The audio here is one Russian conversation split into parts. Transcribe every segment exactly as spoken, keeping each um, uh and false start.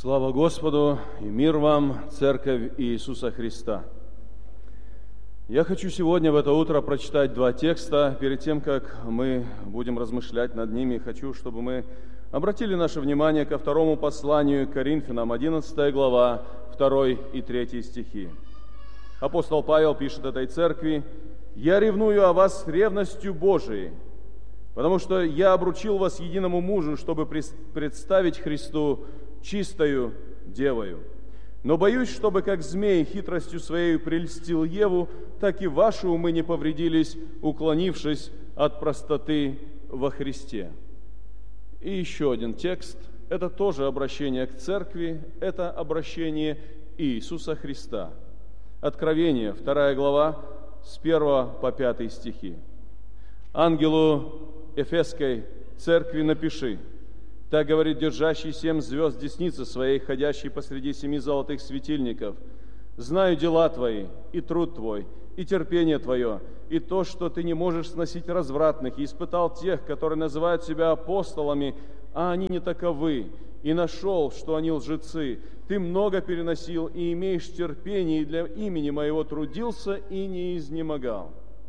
Слава Господу и мир вам, Церковь Иисуса Христа! Я хочу сегодня в это утро прочитать два текста. Перед тем, как мы будем размышлять над ними, хочу, чтобы мы обратили наше внимание ко второму посланию к Коринфянам, одиннадцатая глава, второй и третий стихи. Апостол Павел пишет этой церкви: «Я ревную о вас ревностью Божией, потому что я обручил вас единому мужу, чтобы представить Христу чистою девою. Но боюсь, чтобы как змей хитростью своей прельстил Еву, так и ваши умы не повредились, уклонившись от простоты во Христе». И еще один текст. Это тоже обращение к церкви, это обращение Иисуса Христа. Откровение, вторая глава, с первого по пятый стихи. «Ангелу Эфесской церкви напиши: так говорит держащий семь звезд десницы своей, ходящий посреди семи золотых светильников: знаю дела твои, и труд твой, и терпение твое, и то, что ты не можешь сносить развратных, и испытал тех, которые называют себя апостолами, а они не таковы, и нашел, что они лжецы. Ты много переносил, и имеешь терпение, и для имени моего трудился, и не изнемогал.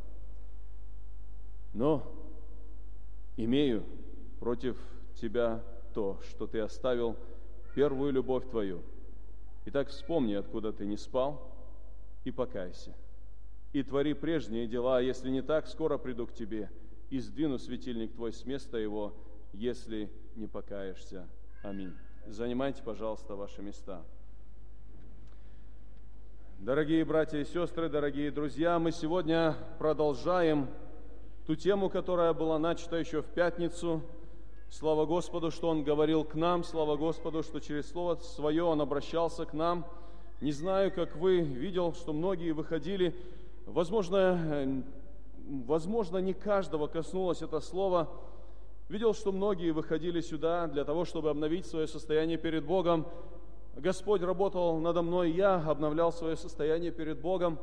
Но имею против тебя то, что ты оставил первую любовь твою. Итак, вспомни, откуда ты не спал, и покайся. И твори прежние дела, а если не так, скоро приду к тебе, и сдвину светильник твой с места его, если не покаешься. Аминь». Занимайте, пожалуйста, ваши места. Дорогие братья и сестры, дорогие друзья, мы сегодня продолжаем ту тему, которая была начата еще в пятницу. Слава Господу, что Он говорил к нам, слава Господу, что через Слово Свое Он обращался к нам. Не знаю, как вы, видел, что многие выходили, возможно, возможно, не каждого коснулось это Слово. Видел, что многие выходили сюда для того, чтобы обновить свое состояние перед Богом. Господь работал надо мной, я обновлял свое состояние перед Богом.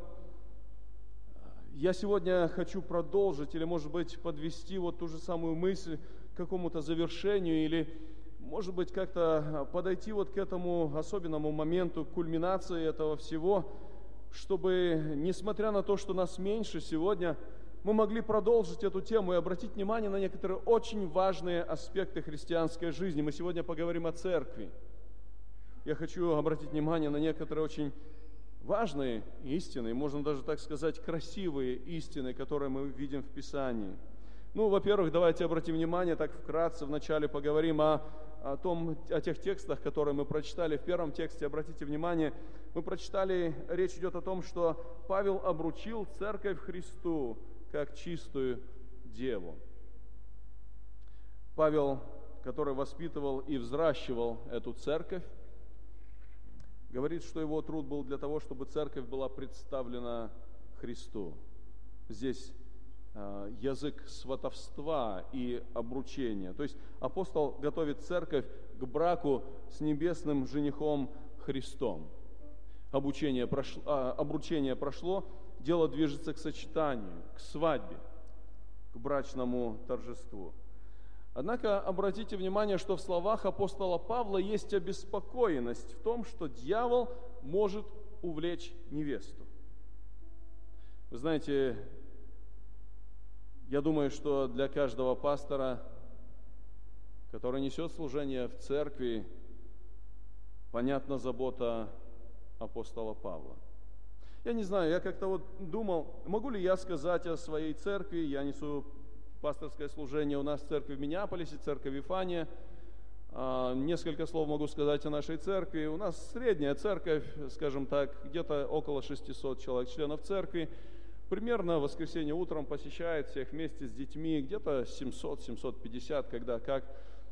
Я сегодня хочу продолжить или, может быть, подвести вот ту же самую мысль к какому-то завершению, или, может быть, как-то подойти вот к этому особенному моменту, к кульминации этого всего, чтобы, несмотря на то, что нас меньше сегодня, мы могли продолжить эту тему и обратить внимание на некоторые очень важные аспекты христианской жизни. Мы сегодня поговорим о церкви. Я хочу обратить внимание на некоторые очень важные истины, можно даже так сказать, красивые истины, которые мы видим в Писании. Ну, во-первых, давайте обратим внимание, так вкратце вначале поговорим о, о том, о тех текстах, которые мы прочитали. В первом тексте, обратите внимание, мы прочитали, речь идет о том, что Павел обручил церковь Христу как чистую деву. Павел, который воспитывал и взращивал эту церковь, говорит, что его труд был для того, чтобы церковь была представлена Христу. Здесь э, язык сватовства и обручения. То есть апостол готовит церковь к браку с небесным женихом Христом. Обучение прошло, э, обручение прошло, дело движется к сочетанию, к свадьбе, к брачному торжеству. Однако обратите внимание, что в словах апостола Павла есть обеспокоенность в том, что дьявол может увлечь невесту. Вы знаете, я думаю, что для каждого пастора, который несет служение в церкви, понятна забота апостола Павла. Я не знаю, я как-то вот думал, могу ли я сказать о своей церкви. Я несу пасторское служение у нас в церкви в Миннеаполисе, церковь Вифания. Несколько слов могу сказать о нашей церкви. У нас средняя церковь, скажем так, где-то около шестисот человек, членов церкви. Примерно в воскресенье утром посещает всех вместе с детьми, где-то семьсот - семьсот пятьдесят, когда как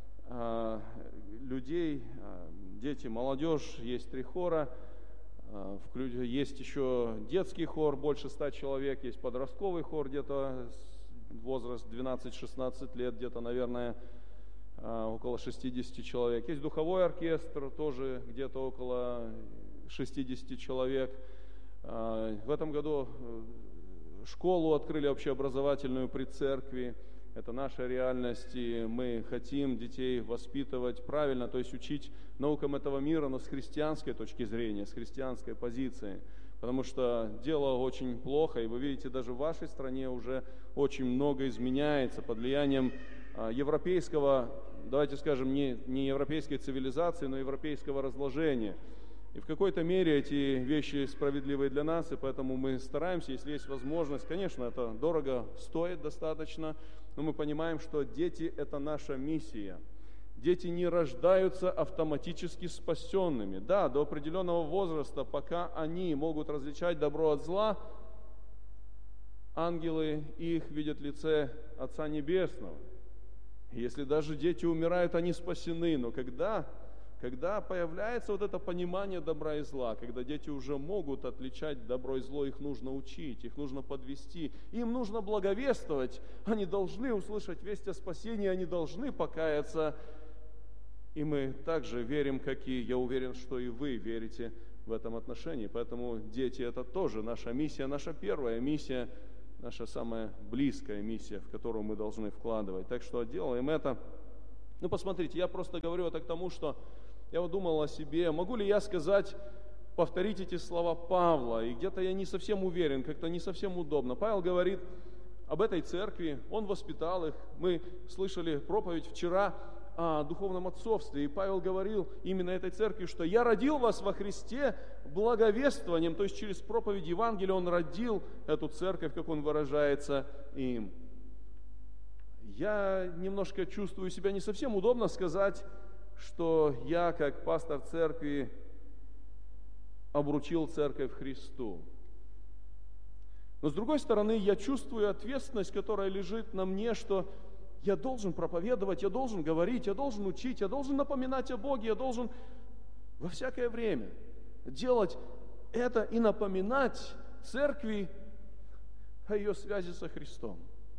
людей, дети, молодежь, есть три хора. Есть еще детский хор, больше ста человек, есть подростковый хор, где-то возраст двенадцать-шестнадцать лет, где-то, наверное, около шестидесяти человек. Есть духовой оркестр, тоже где-то около шестидесяти человек. В этом году школу открыли общеобразовательную при церкви, это наша реальность, и мы хотим детей воспитывать правильно, то есть учить наукам этого мира, но с христианской точки зрения, с христианской позиции. Потому что дело очень плохо, и вы видите, даже в вашей стране уже очень много изменяется под влиянием европейского, давайте скажем, не, не европейской цивилизации, но европейского разложения. И в какой-то мере эти вещи справедливы для нас, и поэтому мы стараемся, если есть возможность, конечно, это дорого стоит достаточно, но мы понимаем, что дети – это наша миссия. Дети не рождаются автоматически спасенными. Да, до определенного возраста, пока они могут различать добро от зла, ангелы их видят в лице Отца Небесного. Если даже дети умирают, они спасены, но когда... Когда появляется вот это понимание добра и зла, когда дети уже могут отличать добро и зло, их нужно учить, их нужно подвести, им нужно благовествовать, они должны услышать весть о спасении, они должны покаяться. И мы также верим, как и я уверен, что и вы верите в этом отношении. Поэтому дети – это тоже наша миссия, наша первая миссия, наша самая близкая миссия, в которую мы должны вкладывать. Так что делаем это. Ну, посмотрите, я просто говорю это к тому, что я вот думал о себе, могу ли я сказать, повторить эти слова Павла, и где-то я не совсем уверен, как-то не совсем удобно. Павел говорит об этой церкви, он воспитал их, мы слышали проповедь вчера о духовном отцовстве, и Павел говорил именно этой церкви, что «я родил вас во Христе благовествованием», то есть через проповедь Евангелия он родил эту церковь, как он выражается им. Я немножко чувствую себя не совсем удобно сказать, что я, как пастор церкви, обручил церковь Христу. Но с другой стороны, я чувствую ответственность, которая лежит на мне, что я должен проповедовать, я должен говорить, я должен учить, я должен напоминать о Боге, я должен во всякое время делать это и напоминать церкви о ее связи со Христом.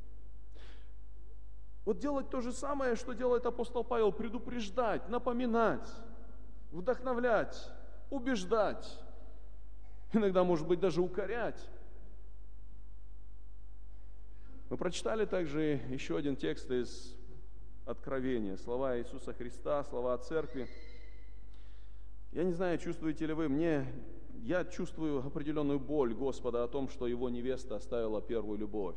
Вот делать то же самое, что делает апостол Павел, предупреждать, напоминать, вдохновлять, убеждать, иногда, может быть, даже укорять. Мы прочитали также еще один текст из Откровения, слова Иисуса Христа, слова о церкви. Я не знаю, чувствуете ли вы, мне, я чувствую определенную боль Господа о том, что Его невеста оставила первую любовь.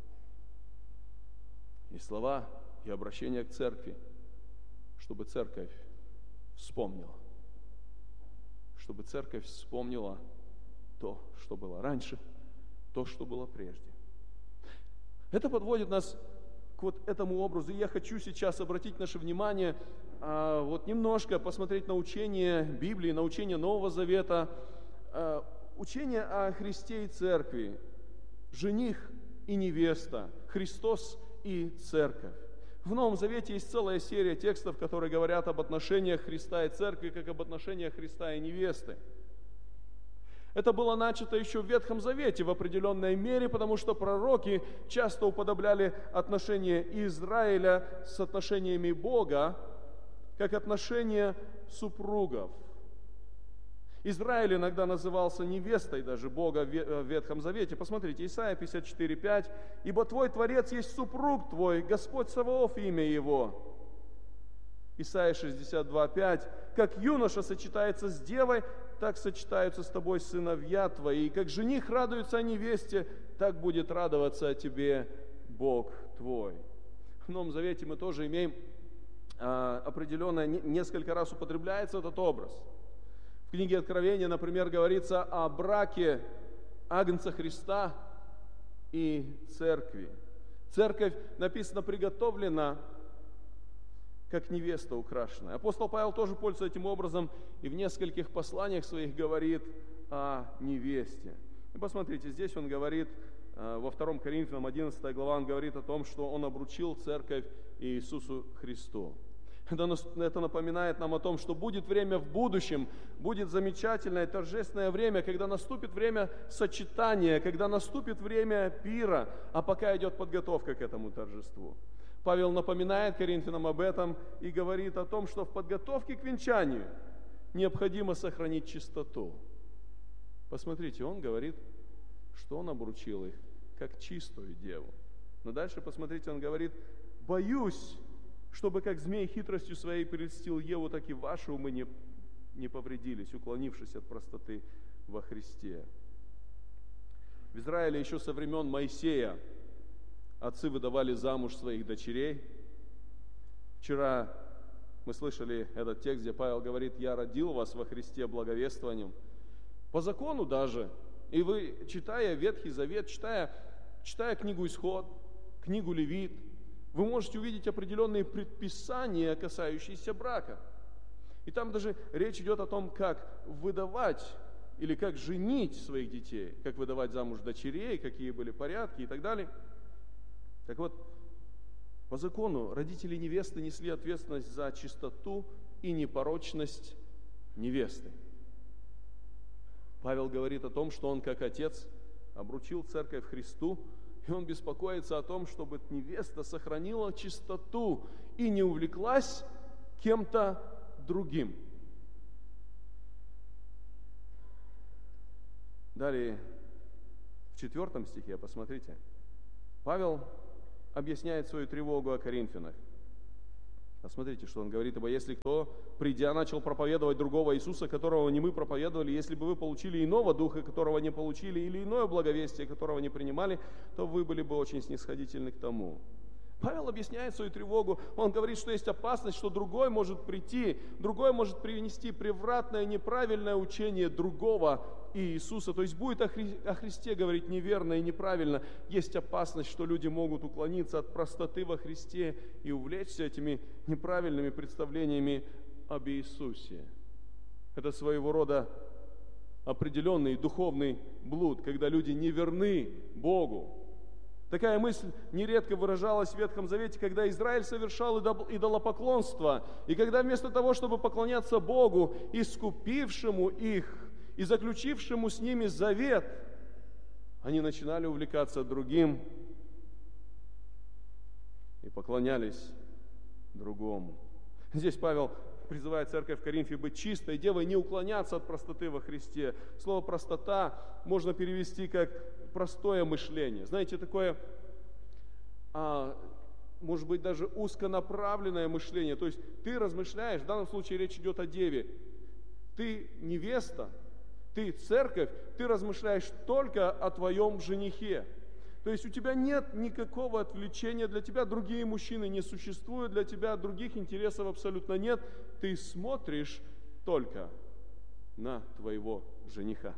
И слова, и обращение к церкви, чтобы церковь вспомнила. Чтобы церковь вспомнила то, что было раньше, то, что было прежде. Это подводит нас к вот этому образу. И я хочу сейчас обратить наше внимание, а, вот немножко посмотреть на учение Библии, на учение Нового Завета, а, учение о Христе и церкви, жених и невеста, Христос и церковь. В Новом Завете есть целая серия текстов, которые говорят об отношениях Христа и церкви, как об отношениях Христа и невесты. Это было начато еще в Ветхом Завете в определенной мере, потому что пророки часто уподобляли отношения Израиля с отношениями Бога, как отношения супругов. Израиль иногда назывался невестой даже Бога в Ветхом Завете. Посмотрите, Исайя пятьдесят четыре пять. «Ибо твой Творец есть супруг твой, Господь Саваоф имя его». Исайя шестьдесят два пять. «Как юноша сочетается с девой, так сочетаются с тобой сыновья твои. И как жених радуется о невесте, так будет радоваться о тебе Бог твой». В Новом Завете мы тоже имеем а, определенное, несколько раз употребляется этот образ. В книге Откровения, например, говорится о браке Агнца Христа и церкви. Церковь, написано, приготовлена, как невеста украшенная. Апостол Павел тоже пользуется этим образом и в нескольких посланиях своих говорит о невесте. И посмотрите, здесь он говорит, во втором Коринфянам одиннадцатой глава, он говорит о том, что он обручил церковь Иисусу Христу. Это напоминает нам о том, что будет время в будущем, будет замечательное, торжественное время, когда наступит время сочетания, когда наступит время пира, а пока идет подготовка к этому торжеству. Павел напоминает Коринфянам об этом и говорит о том, что в подготовке к венчанию необходимо сохранить чистоту. Посмотрите, он говорит, что он обручил их как чистую деву. Но дальше, посмотрите, он говорит: боюсь, чтобы как змей хитростью своей прельстил Еву, так и ваши умы не, не повредились, уклонившись от простоты во Христе. В Израиле еще со времен Моисея отцы выдавали замуж своих дочерей. Вчера мы слышали этот текст, где Павел говорит: «Я родил вас во Христе благовествованием». По закону даже. И вы, читая Ветхий Завет, читая, читая книгу Исход, книгу Левит, вы можете увидеть определенные предписания, касающиеся брака. И там даже речь идет о том, как выдавать или как женить своих детей, как выдавать замуж дочерей, какие были порядки и так далее. Так вот, по закону родители невесты несли ответственность за чистоту и непорочность невесты. Павел говорит о том, что он как отец обручил церковь Христу, и он беспокоится о том, чтобы невеста сохранила чистоту и не увлеклась кем-то другим. Далее, в четвертом стихе, посмотрите, Павел объясняет свою тревогу о Коринфянах. Посмотрите, что он говорит: ибо если кто, придя, начал проповедовать другого Иисуса, которого не мы проповедовали, если бы вы получили иного духа, которого не получили, или иное благовестие, которого не принимали, то вы были бы очень снисходительны к тому. Павел объясняет свою тревогу. Он говорит, что есть опасность, что другой может прийти, другой может принести превратное, неправильное учение другого Иисуса. То есть будет о, Хри- о Христе говорить неверно и неправильно. Есть опасность, что люди могут уклониться от простоты во Христе и увлечься этими неправильными представлениями об Иисусе. Это своего рода определенный духовный блуд, когда люди не верны Богу. Такая мысль нередко выражалась в Ветхом Завете, когда Израиль совершал идолопоклонство, и когда вместо того, чтобы поклоняться Богу, искупившему их и заключившему с ними завет, они начинали увлекаться другим и поклонялись другому. Здесь Павел призывает церковь в Коринфе быть чистой девой, не уклоняться от простоты во Христе. Слово «простота» можно перевести как простое мышление. Знаете, такое, а, может быть, даже узконаправленное мышление. То есть ты размышляешь, в данном случае речь идет о деве. Ты невеста, ты церковь, ты размышляешь только о твоем женихе. То есть у тебя нет никакого отвлечения, для тебя другие мужчины не существуют, для тебя других интересов абсолютно нет. Ты смотришь только на твоего жениха.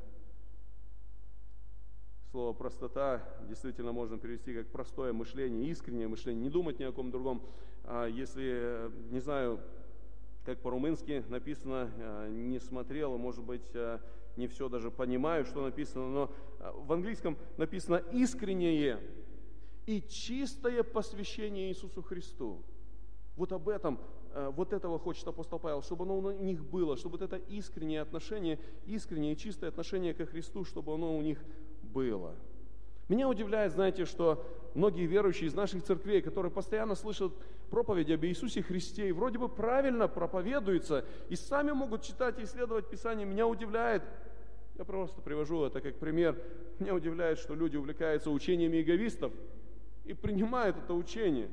Слово «простота» действительно можно перевести как простое мышление, искреннее мышление, не думать ни о ком другом. Если, не знаю, как по-румынски написано, не смотрел, может быть, не все даже понимаю, что написано, но в английском написано «искреннее и чистое посвящение Иисусу Христу». Вот об этом, вот этого хочет апостол Павел, чтобы оно у них было, чтобы вот это искреннее отношение, искреннее и чистое отношение ко Христу, чтобы оно у них было. Меня удивляет, знаете, что многие верующие из наших церквей, которые постоянно слышат проповеди об Иисусе Христе и вроде бы правильно проповедуются, и сами могут читать и исследовать Писание, меня удивляет, я просто привожу это как пример, меня удивляет, что люди увлекаются учениями иеговистов и принимают это учение.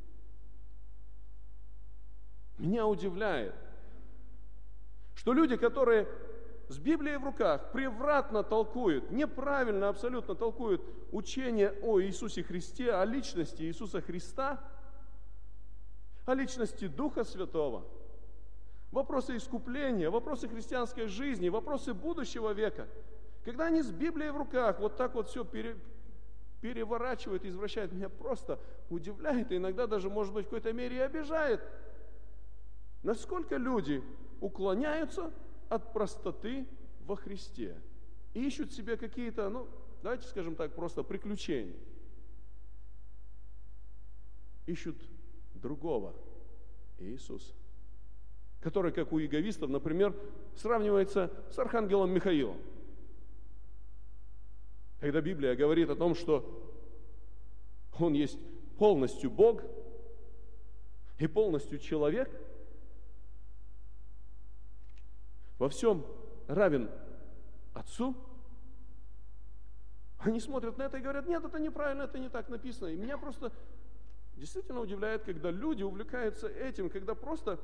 Меня удивляет, что люди, которые с Библией в руках превратно толкуют, неправильно абсолютно толкуют учение о Иисусе Христе, о личности Иисуса Христа, о личности Духа Святого, вопросы искупления, вопросы христианской жизни, вопросы будущего века. Когда они с Библией в руках вот так вот все пере, переворачивают, извращают, меня просто удивляет и иногда даже, может быть, в какой-то мере и обижает. Насколько люди уклоняются от простоты во Христе и ищут себе какие-то, ну, давайте скажем так, просто приключения. Ищут другого Иисуса, который, как у иеговистов, например, сравнивается с архангелом Михаилом. Когда Библия говорит о том, что он есть полностью Бог и полностью человек, во всем равен Отцу, Они смотрят на это и говорят: нет, это неправильно, это не так написано. И меня просто действительно удивляет, когда люди увлекаются этим, когда просто,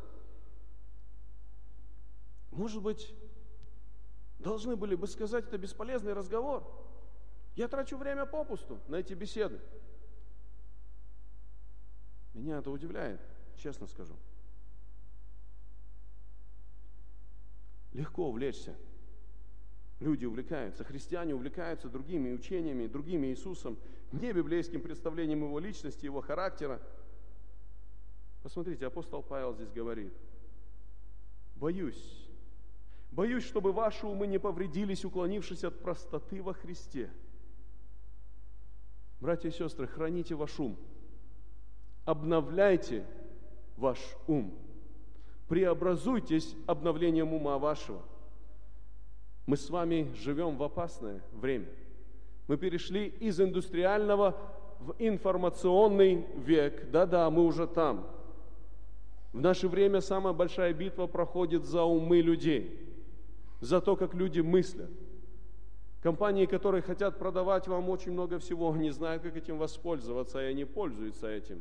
может быть, должны были бы сказать: это бесполезный разговор. Я трачу время попусту на эти беседы. Меня это удивляет, честно скажу. Легко увлечься. Люди увлекаются, христиане увлекаются другими учениями, другими Иисусом, не библейским представлением Его личности, Его характера. Посмотрите, апостол Павел здесь говорит: боюсь, боюсь, чтобы ваши умы не повредились, уклонившись от простоты во Христе. Братья и сестры, храните ваш ум, обновляйте ваш ум, преобразуйтесь обновлением ума вашего. Мы с вами живем в опасное время. Мы перешли из индустриального в информационный век. Да-да, мы уже там. В наше время самая большая битва проходит за умы людей, за то, как люди мыслят. Компании, которые хотят продавать вам очень много всего, не знают, как этим воспользоваться, и они пользуются этим.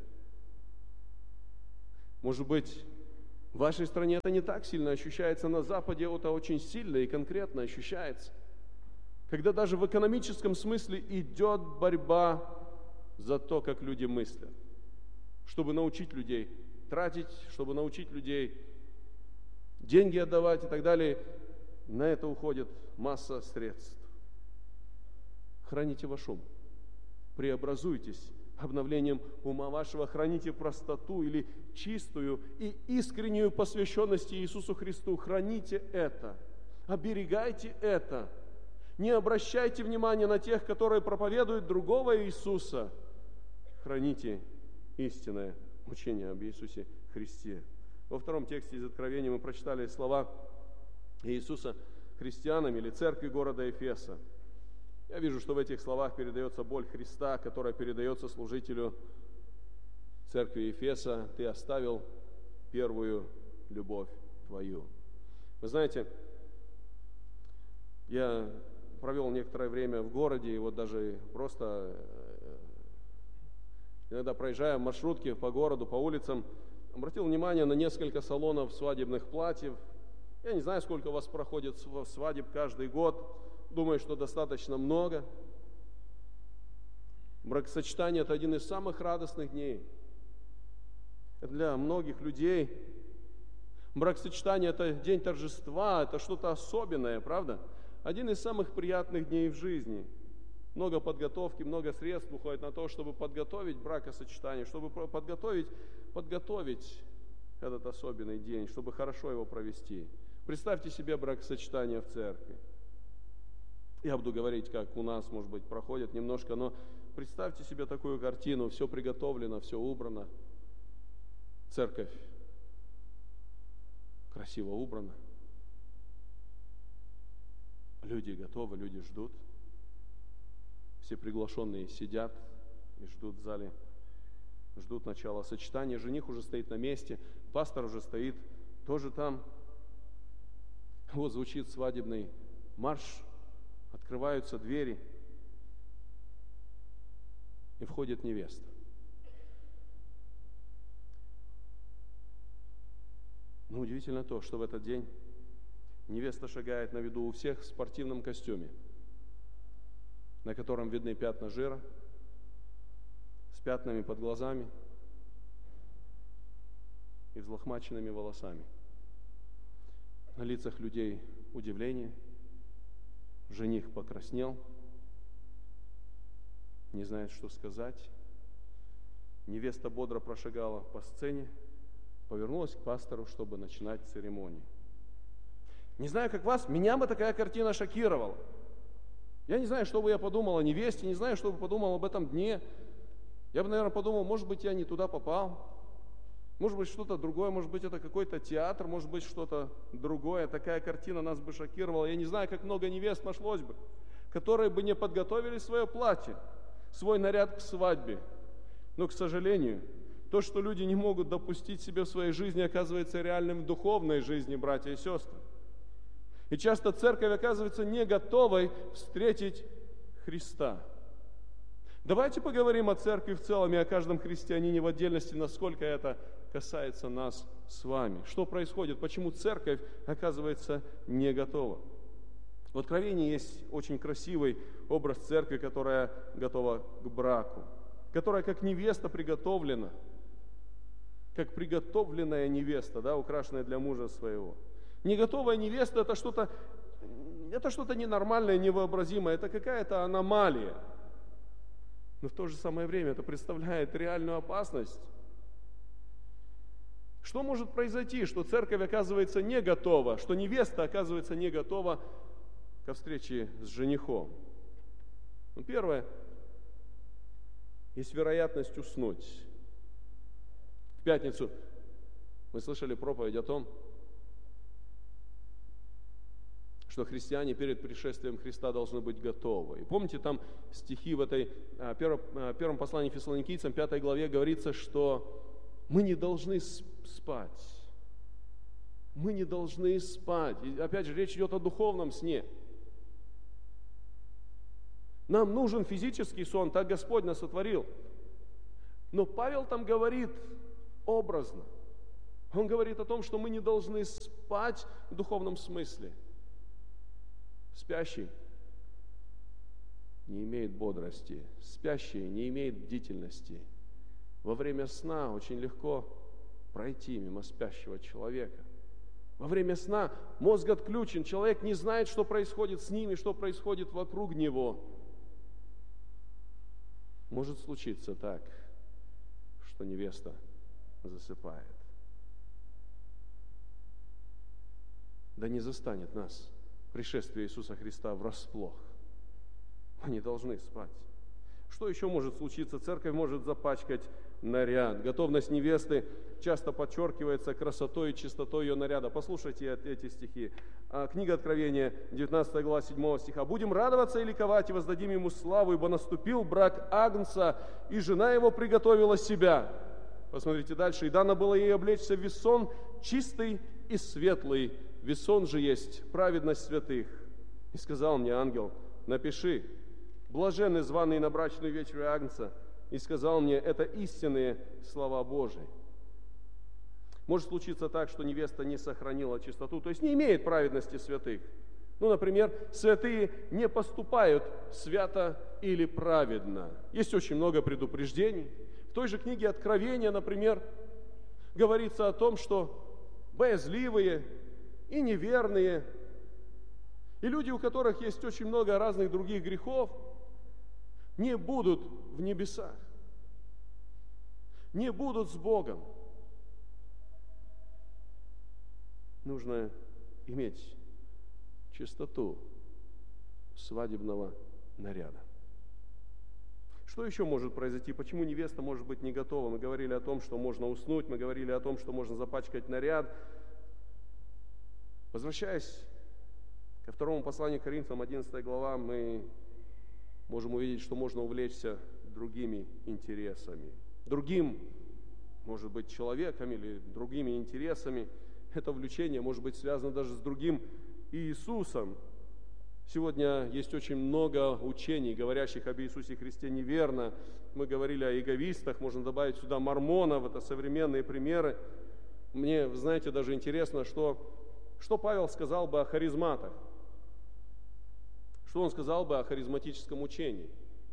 Может быть, в вашей стране это не так сильно ощущается, на Западе это очень сильно и конкретно ощущается. Когда даже в экономическом смысле идет борьба за то, как люди мыслят, чтобы научить людей тратить, чтобы научить людей деньги отдавать и так далее. На это уходит масса средств. Храните ваш ум, преобразуйтесь обновлением ума вашего, храните простоту или чистую и искреннюю посвященность Иисусу Христу. Храните это, оберегайте это. Не обращайте внимания на тех, которые проповедуют другого Иисуса. Храните истинное учение об Иисусе Христе. Во втором тексте из Откровения мы прочитали слова Иисуса христианам или церкви города Эфеса. Я вижу, что в этих словах передается боль Христа, которая передается служителю церкви Эфеса. Ты оставил первую любовь твою. Вы знаете, я провел некоторое время в городе, и вот даже просто иногда проезжая в маршрутке по городу, по улицам, обратил внимание на несколько салонов свадебных платьев. Я не знаю, сколько у вас проходит свадеб каждый год. Думаю, что достаточно много. Бракосочетание – это один из самых радостных дней. Для многих людей бракосочетание – это день торжества, это что-то особенное, правда? Один из самых приятных дней в жизни. Много подготовки, много средств уходит на то, чтобы подготовить бракосочетание, чтобы подготовить, подготовить этот особенный день, чтобы хорошо его провести. Представьте себе бракосочетание в церкви. Я буду говорить, как у нас, может быть, проходит немножко, но представьте себе такую картину, все приготовлено, все убрано. Церковь красиво убрана. Люди готовы, люди ждут. Все приглашенные сидят и ждут в зале, ждут начала сочетания. Жених уже стоит на месте, пастор уже стоит тоже там. Вот звучит свадебный марш. Открываются двери, и входит невеста. Но удивительно то, что в этот день невеста шагает на виду у всех в спортивном костюме, на котором видны пятна жира, с пятнами под глазами и взлохмаченными волосами. На лицах людей удивление. Жених покраснел, не знает, что сказать. Невеста бодро прошагала по сцене, повернулась к пастору, чтобы начинать церемонию. Не знаю, как вас, меня бы такая картина шокировала. Я не знаю, что бы я подумал о невесте, не знаю, что бы подумал об этом дне. Я бы, наверное, подумал, может быть, я не туда попал. Может быть, что-то другое, может быть, это какой-то театр, может быть, что-то другое. Такая картина нас бы шокировала. Я не знаю, как много невест нашлось бы, которые бы не подготовили свое платье, свой наряд к свадьбе. Но, к сожалению, то, что люди не могут допустить себе в своей жизни, оказывается реальным в духовной жизни, братья и сестры. И часто церковь оказывается не готовой встретить Христа. Давайте поговорим о церкви в целом и о каждом христианине в отдельности, насколько это касается нас с вами. Что происходит? Почему церковь, оказывается, не готова? В Откровении есть очень красивый образ церкви, которая готова к браку, которая как невеста приготовлена, как приготовленная невеста, да, украшенная для мужа своего. Неготовая невеста – это что-то, это что-то ненормальное, невообразимое, это какая-то аномалия. Но в то же самое время это представляет реальную опасность. Что может произойти, что церковь оказывается не готова, что невеста оказывается не готова ко встрече с женихом? Ну, первое, есть вероятность уснуть. В пятницу мы слышали проповедь о том, что христиане перед пришествием Христа должны быть готовы. И помните, там стихи в этой первом, первом послании Фессалоникийцам, пятой главе, говорится, что мы не должны спать. Мы не должны спать. И опять же, речь идет о духовном сне. Нам нужен физический сон, так Господь нас сотворил. Но Павел там говорит образно. Он говорит о том, что мы не должны спать в духовном смысле. Спящий не имеет бодрости, спящий не имеет бдительности. Во время сна очень легко пройти мимо спящего человека. Во время сна мозг отключен, человек не знает, что происходит с ним и что происходит вокруг него. Может случиться так, что невеста засыпает. Да не застанет нас пришествие Иисуса Христа врасплох. Мы не должны спать. Что еще может случиться? Церковь может запачкать наряд. Готовность невесты часто подчеркивается красотой и чистотой ее наряда. Послушайте эти стихи. Книга Откровения, девятнадцатая глава, седьмого стиха. «Будем радоваться и ликовать, и воздадим ему славу, ибо наступил брак Агнца, и жена его приготовила себя». Посмотрите дальше. «И дано было ей облечься в весон чистый и светлый. Весон же есть праведность святых. И сказал мне ангел, напиши, блаженны званые на брачную вечерю Агнца. И сказал мне, это истинные слова Божии». Может случиться так, что невеста не сохранила чистоту, то есть не имеет праведности святых. Ну, например, святые не поступают свято или праведно. Есть очень много предупреждений. В той же книге Откровения, например, говорится о том, что боязливые и неверные, и люди, у которых есть очень много разных других грехов, не будут в небесах, не будут с Богом. Нужно иметь чистоту свадебного наряда. Что еще может произойти? Почему невеста может быть не готова? Мы говорили о том, что можно уснуть, мы говорили о том, что можно запачкать наряд. Возвращаясь ко второму посланию к Коринфянам, одиннадцатая глава, мы можем увидеть, что можно увлечься другими интересами. Другим, может быть, человеком или другими интересами. Это влечение может быть связано даже с другим Иисусом. Сегодня есть очень много учений, говорящих об Иисусе Христе неверно. Мы говорили о эгоистах, можно добавить сюда мормонов, это современные примеры. Мне, знаете, даже интересно, что... Что Павел сказал бы о харизматах? Что он сказал бы о харизматическом учении?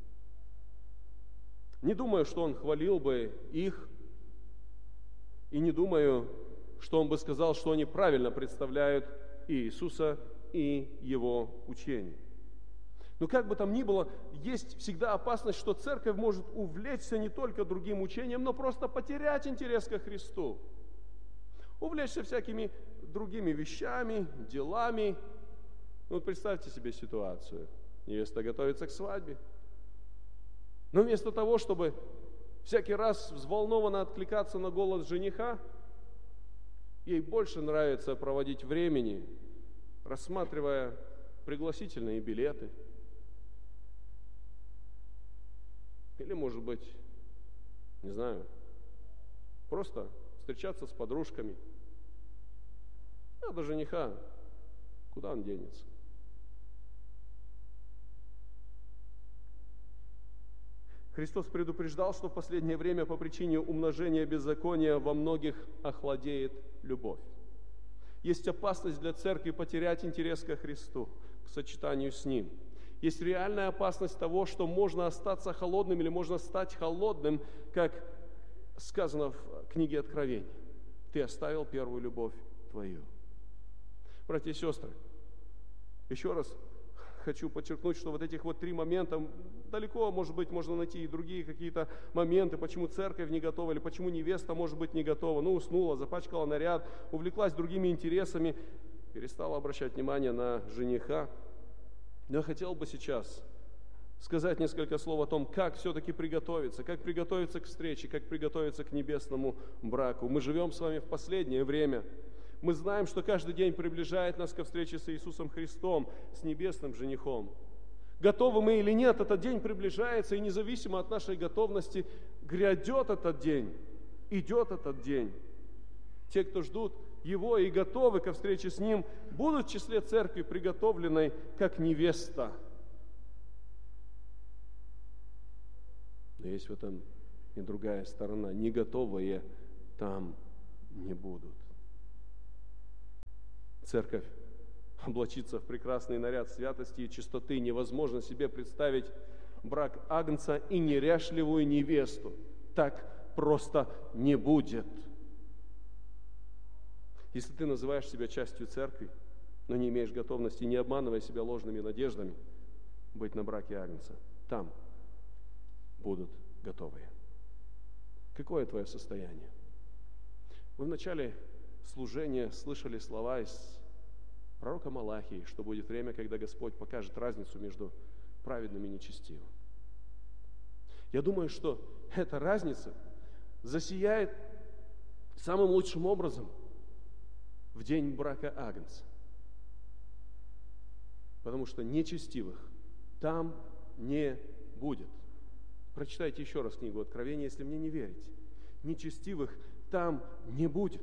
Не думаю, что он хвалил бы их, и не думаю, что он бы сказал, что они правильно представляют и Иисуса, и Его учение. Но как бы там ни было, есть всегда опасность, что церковь может увлечься не только другим учением, но просто потерять интерес ко Христу. Увлечься всякими другими вещами, делами. Ну, вот представьте себе ситуацию. Невеста готовится к свадьбе. Но вместо того, чтобы всякий раз взволнованно откликаться на голос жениха, ей больше нравится проводить времени, рассматривая пригласительные билеты. Или, может быть, не знаю, просто встречаться с подружками. А до жениха куда он денется? Христос предупреждал, что в последнее время по причине умножения беззакония во многих охладеет любовь. Есть опасность для церкви потерять интерес ко Христу, к сочетанию с Ним. Есть реальная опасность того, что можно остаться холодным или можно стать холодным, как сказано в книге Откровений. Ты оставил первую любовь твою. Братья и сестры, еще раз хочу подчеркнуть, что вот этих вот три момента, далеко, может быть, можно найти и другие какие-то моменты, почему церковь не готова, или почему невеста, может быть, не готова. Ну, уснула, запачкала наряд, увлеклась другими интересами, перестала обращать внимание на жениха. Но я хотел бы сейчас сказать несколько слов о том, как все-таки приготовиться, как приготовиться к встрече, как приготовиться к небесному браку. Мы живем с вами в последнее время. Мы знаем, что каждый день приближает нас ко встрече с Иисусом Христом, с небесным женихом. Готовы мы или нет, этот день приближается, и независимо от нашей готовности, грядет этот день, идет этот день. Те, кто ждут Его и готовы ко встрече с Ним, будут в числе церкви, приготовленной как невеста. Но есть в этом и другая сторона. Не готовые там не будут. Церковь облачится в прекрасный наряд святости и чистоты. Невозможно себе представить брак агнца и неряшливую невесту. Так просто не будет. Если ты называешь себя частью церкви, но не имеешь готовности, не обманывая себя ложными надеждами, быть на браке агнца, там будут готовые. Какое твое состояние? Вы в начале служения слышали слова из пророка Малахии, что будет время, когда Господь покажет разницу между праведным и нечестивым. Я думаю, что эта разница засияет самым лучшим образом в день брака агнца. Потому что нечестивых там не будет. Прочитайте еще раз книгу Откровения, если мне не верите. Нечестивых там не будет.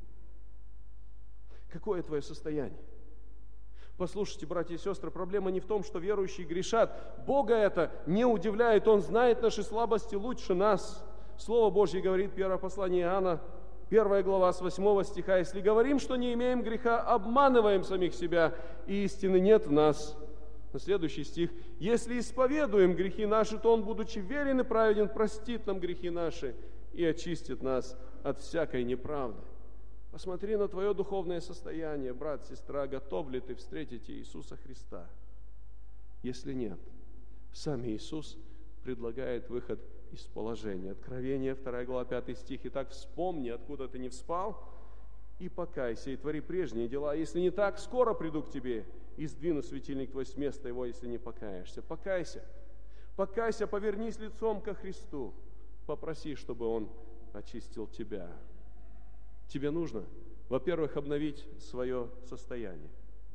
Какое твое состояние? Послушайте, братья и сестры, проблема не в том, что верующие грешат. Бога это не удивляет, Он знает наши слабости лучше нас. Слово Божье говорит, первое послание Иоанна, первая глава с восьмого стиха: «Если говорим, что не имеем греха, обманываем самих себя, и истины нет в нас». На следующий стих: «Если исповедуем грехи наши, то Он, будучи верен и праведен, простит нам грехи наши и очистит нас от всякой неправды». Посмотри на твое духовное состояние, брат, сестра, готов ли ты встретить Иисуса Христа? Если нет, сам Иисус предлагает выход из положения. Откровение, вторая глава, пятый стих. «Итак, вспомни, откуда ты не вспал, и покайся, и твори прежние дела. Если не так, скоро приду к тебе, и сдвину светильник твой с места его, если не покаешься». Покайся, покайся, повернись лицом ко Христу, попроси, чтобы Он очистил тебя. Тебе нужно, во-первых, обновить свое состояние.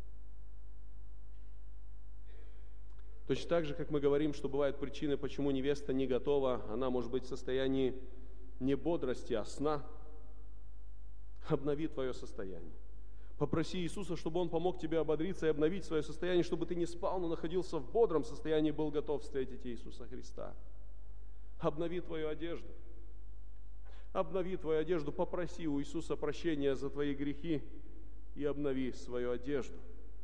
Точно так же, как мы говорим, что бывают причины, почему невеста не готова, она может быть в состоянии не бодрости, а сна. Обнови твое состояние. Попроси Иисуса, чтобы Он помог тебе ободриться и обновить свое состояние, чтобы ты не спал, но находился в бодром состоянии, был готов встретить Иисуса Христа. Обнови твою одежду. Обнови твою одежду, попроси у Иисуса прощения за твои грехи и обнови свою одежду.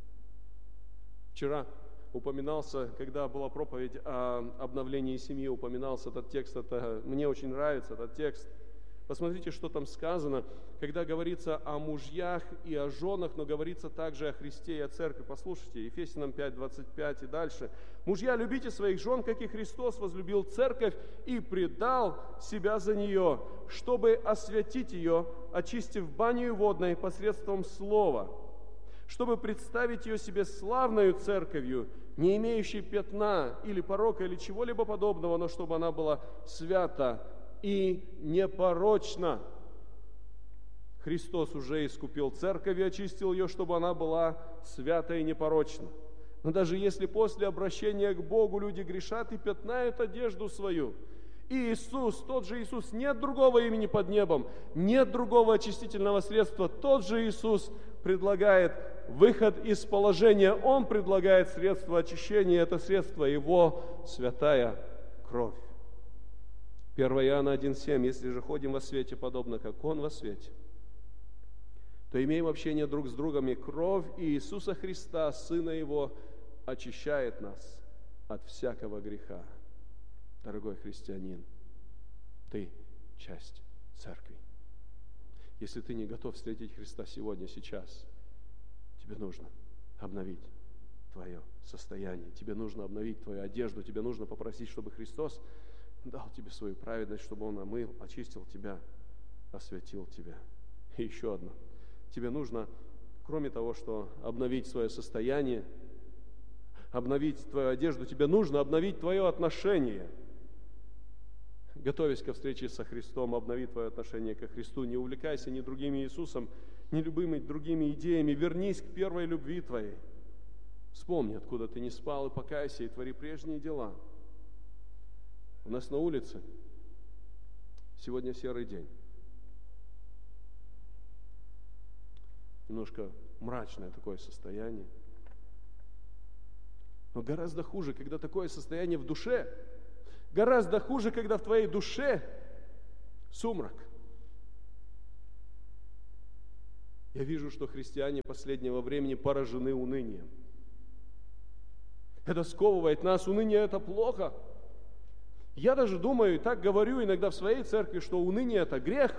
Вчера упоминался, когда была проповедь о обновлении семьи, упоминался этот текст, это, мне очень нравится этот текст. Посмотрите, что там сказано, когда говорится о мужьях и о женах, но говорится также о Христе и о церкви. Послушайте, Ефесянам пять, двадцать пять и дальше. «Мужья, любите своих жен, как и Христос возлюбил церковь и предал себя за нее, чтобы освятить ее, очистив баню водной посредством слова, чтобы представить ее себе славною церковью, не имеющей пятна или порока или чего-либо подобного, но чтобы она была свята и непорочна». Христос уже искупил церковь и очистил ее, чтобы она была свята и непорочна. Но даже если после обращения к Богу люди грешат и пятнают одежду свою, и Иисус, тот же Иисус, нет другого имени под небом, нет другого очистительного средства, тот же Иисус предлагает выход из положения, Он предлагает средство очищения, это средство Его святая кровь. первое Иоанна один семь. Если же ходим во свете, подобно как Он во свете, то имеем общение друг с другом, и кровь Иисуса Христа, Сына Его, очищает нас от всякого греха. Дорогой христианин, ты часть церкви. Если ты не готов встретить Христа сегодня, сейчас, тебе нужно обновить твое состояние, тебе нужно обновить твою одежду, тебе нужно попросить, чтобы Христос дал тебе свою праведность, чтобы Он омыл, очистил тебя, осветил тебя. И еще одно. Тебе нужно, кроме того, что обновить свое состояние, обновить твою одежду, тебе нужно обновить твое отношение. Готовясь ко встрече со Христом, обнови твое отношение ко Христу. Не увлекайся ни другим Иисусом, ни любыми другими идеями. Вернись к первой любви твоей. Вспомни, откуда ты не спал, и покайся, и твори прежние дела. У нас на улице сегодня серый день. Немножко мрачное такое состояние. Но гораздо хуже, когда такое состояние в душе. Гораздо хуже, когда в твоей душе сумрак. Я вижу, что христиане последнего времени поражены унынием. Это сковывает нас. Уныние – это плохо. Я даже думаю, и так говорю иногда в своей церкви, что уныние – это грех.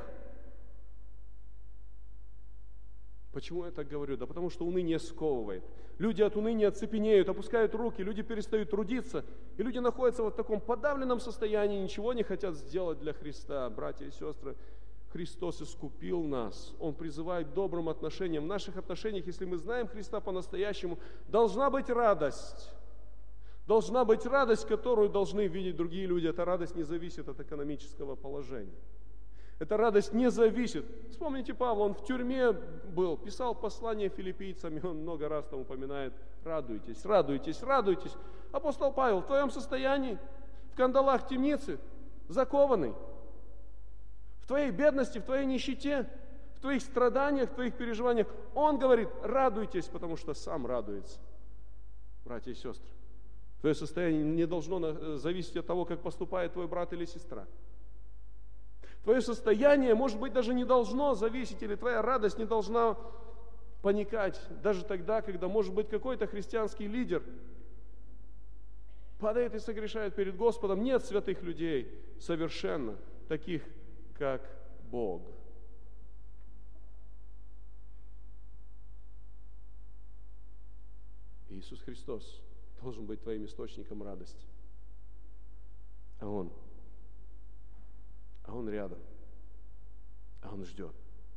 Почему я так говорю? Да потому что уныние сковывает. Люди от уныния цепенеют, опускают руки, люди перестают трудиться, и люди находятся вот в таком подавленном состоянии, ничего не хотят сделать для Христа. Братья и сестры, Христос искупил нас. Он призывает к добрым отношениям. В наших отношениях, если мы знаем Христа по-настоящему, должна быть радость. Должна быть радость, которую должны видеть другие люди. Эта радость не зависит от экономического положения. Эта радость не зависит. Вспомните Павла, он в тюрьме был, писал послание филиппийцам, и он много раз там упоминает: радуйтесь, радуйтесь, радуйтесь. Апостол Павел в твоем состоянии, в кандалах темницы, закованный, в твоей бедности, в твоей нищете, в твоих страданиях, в твоих переживаниях, он говорит: радуйтесь, потому что сам радуется. Братья и сестры, твое состояние не должно зависеть от того, как поступает твой брат или сестра. Твое состояние, может быть, даже не должно зависеть, или твоя радость не должна паникать, даже тогда, когда, может быть, какой-то христианский лидер падает и согрешает перед Господом. Нет святых людей совершенно таких, как Бог. Иисус Христос должен быть твоим источником радости. А Он А Он рядом, а Он ждет.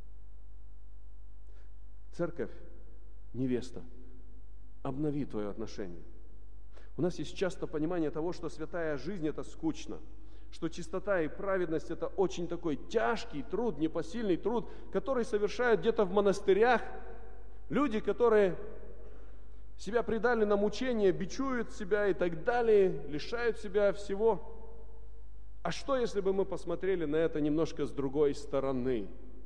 Церковь, невеста, обнови твое отношение. У нас есть часто понимание того, что святая жизнь – это скучно, что чистота и праведность – это очень такой тяжкий труд, непосильный труд, который совершают где-то в монастырях люди, которые себя предали на мучение, бичуют себя и так далее, лишают себя всего. А что, если бы мы посмотрели на это немножко с другой стороны?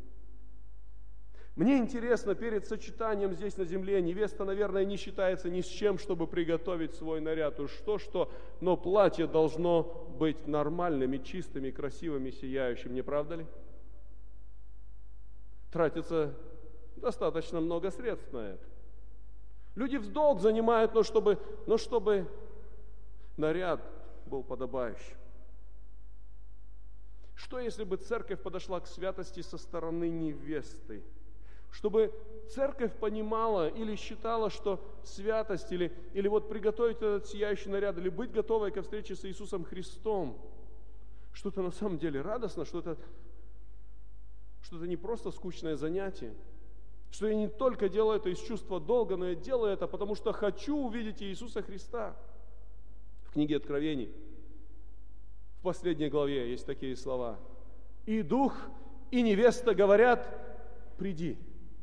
Мне интересно, перед сочетанием здесь на земле невеста, наверное, не считается ни с чем, чтобы приготовить свой наряд. Уж что-что, но платье должно быть нормальными, чистыми, красивыми, сияющим, не правда ли? Тратится достаточно много средств на это. Люди в долг занимают, но чтобы, но чтобы наряд был подобающим. Что, если бы церковь подошла к святости со стороны невесты? Чтобы церковь понимала или считала, что святость, или, или вот приготовить этот сияющий наряд, или быть готовой ко встрече с Иисусом Христом, что это на самом деле радостно, что это, что это не просто скучное занятие, что я не только делаю это из чувства долга, но я делаю это, потому что хочу увидеть Иисуса Христа. В книге Откровений в последней главе есть такие слова: «И дух, и невеста говорят: приди».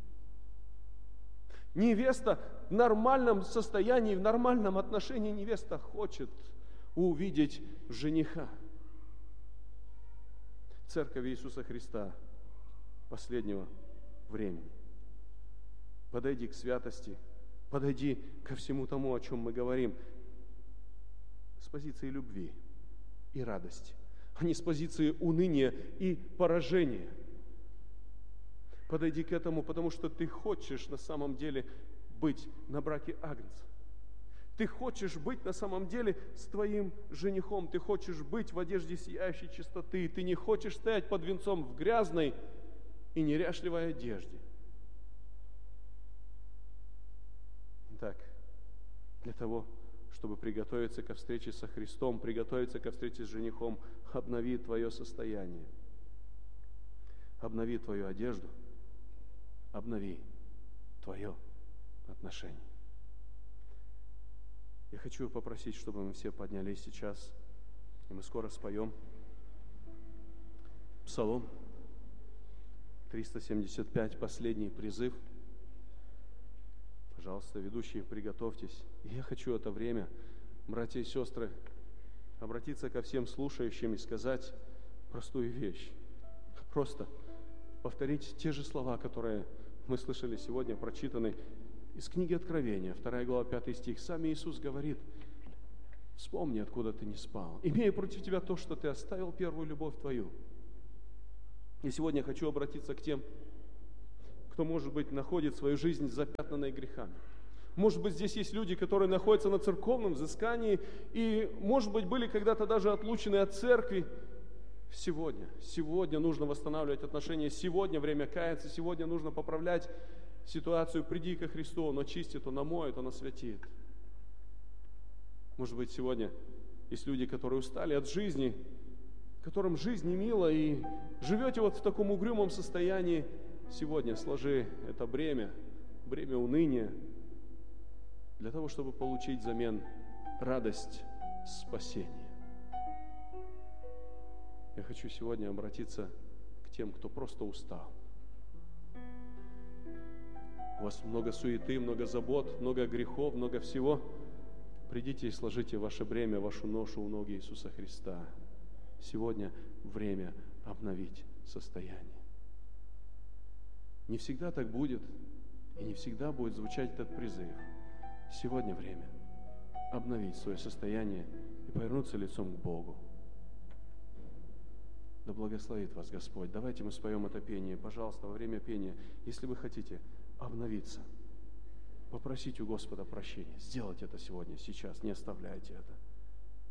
Невеста в нормальном состоянии, в нормальном отношении невеста хочет увидеть жениха. Церковь Иисуса Христа последнего времени. Подойди к святости, подойди ко всему тому, о чем мы говорим, с позиции любви и радости. а не с позиции уныния и поражения. Подойди к этому, потому что ты хочешь на самом деле быть на браке Агнца. Ты хочешь быть на самом деле с твоим женихом. Ты хочешь быть в одежде сияющей чистоты. Ты не хочешь стоять под венцом в грязной и неряшливой одежде. Итак, для того, чтобы приготовиться ко встрече со Христом, приготовиться ко встрече с женихом, обнови твое состояние. Обнови твою одежду. Обнови твое отношение. Я хочу попросить, чтобы мы все поднялись сейчас, и мы скоро споем Псалом триста семьдесят пять, последний призыв. Пожалуйста, ведущие, приготовьтесь. И я хочу это время, братья и сестры, обратиться ко всем слушающим и сказать простую вещь. Просто повторить те же слова, которые мы слышали сегодня, прочитаны из книги Откровения, вторая глава, пятый стих. Сам Иисус говорит: вспомни, откуда ты не спал. Имею против тебя то, что ты оставил первую любовь твою. И сегодня я хочу обратиться к тем, кто, может быть, находит свою жизнь запятнанной грехами. Может быть, здесь есть люди, которые находятся на церковном взыскании и, может быть, были когда-то даже отлучены от церкви. Сегодня, сегодня нужно восстанавливать отношения, сегодня время каяться, сегодня нужно поправлять ситуацию. Приди ко Христу, Он очистит, Он омоет, Он освятит. Может быть, сегодня есть люди, которые устали от жизни, которым жизнь не мила, и живете вот в таком угрюмом состоянии. Сегодня сложи это бремя, бремя уныния, для того, чтобы получить взамен радость спасения. Я хочу сегодня обратиться к тем, кто просто устал. У вас много суеты, много забот, много грехов, много всего. Придите и сложите ваше бремя, вашу ношу у ног Иисуса Христа. Сегодня время обновить состояние. Не всегда так будет, и не всегда будет звучать этот призыв. Сегодня время обновить свое состояние и повернуться лицом к Богу. Да благословит вас Господь. Давайте мы споем это пение. Пожалуйста, во время пения, если вы хотите обновиться, попросите у Господа прощения. Сделайте это сегодня, сейчас, не оставляйте это.